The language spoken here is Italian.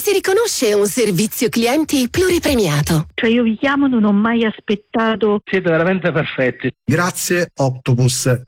si riconosce un servizio clienti pluripremiato. Cioè io vi chiamo, non ho mai aspettato. Siete veramente perfetti. Grazie Octopus.